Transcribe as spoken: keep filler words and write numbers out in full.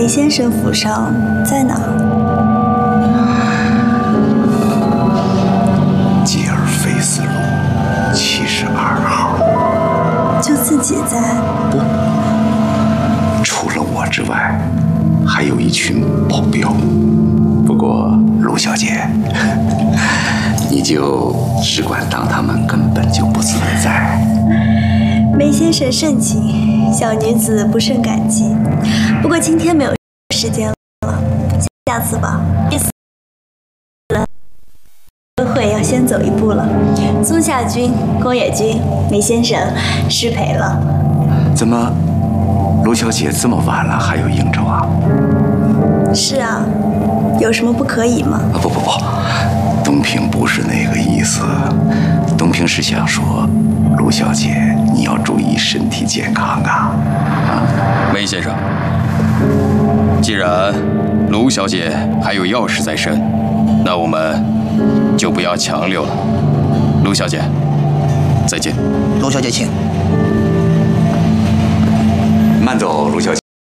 先生府上在哪儿？ 吉尔菲斯路七十二号。 就自己在？ 不，除了我之外，还有一群保镖。不过陆小姐，你就只管当他们根本就不存在。 梅先生盛情，小女子不胜感激。不过今天没有时间了，下次吧。这次会要先走一步了。松下君、宫野君、梅先生失陪了。 怎么，卢小姐这么晚了还有应酬啊？ 是啊，有什么不可以吗？ 啊不不不，东平不是那个意思。东平是想说，卢小姐你要注意身体健康啊。啊， 梅先生，既然卢小姐还有要事在身，那我们就不要强留了。卢小姐，再见。 卢小姐，请。 慢走，卢小姐。